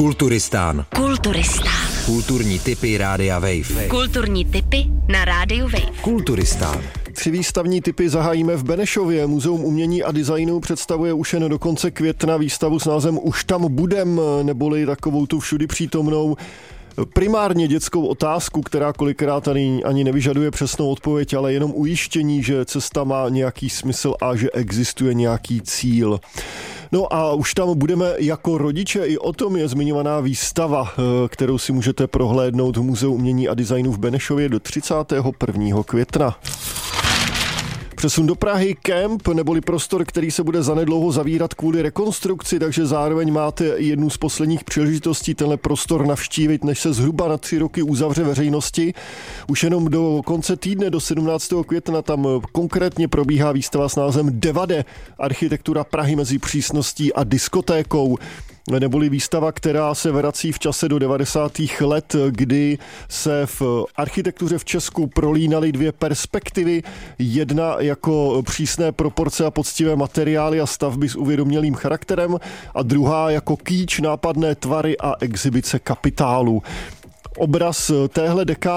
Kulturistán. Kulturistán. Kulturní tipy Rádia Wave. Kulturní tipy na Rádiu Wave. Kulturistán. 3 výstavní typy zahájíme v Benešově. Muzeum umění a designu představuje už jen do konce května výstavu s názvem Už tam budem, neboli takovou tu všudy přítomnou primárně dětskou otázku, která kolikrát ani nevyžaduje přesnou odpověď, ale jenom ujištění, že cesta má nějaký smysl a že existuje nějaký cíl. No a už tam budeme jako rodiče, i o tom je zmiňovaná výstava, kterou si můžete prohlédnout v Muzeu umění a designu v Benešově do 31. května. Přesun do Prahy, kemp, neboli prostor, který se bude zanedlouho zavírat kvůli rekonstrukci, takže zároveň máte jednu z posledních příležitostí tenhle prostor navštívit, než se zhruba na 3 roky uzavře veřejnosti. Už jenom do konce týdne, do 17. května, tam konkrétně probíhá výstava s názvem Devade, architektura Prahy mezi přísností a diskotékou. Neboli výstava, která se vrací v čase do 90. let, kdy se v architektuře v Česku prolínaly 2 perspektivy. Jedna jako přísné proporce a poctivé materiály a stavby s uvědomělým charakterem a druhá jako kýč, nápadné tvary a exibice kapitálu. Obraz téhle dekády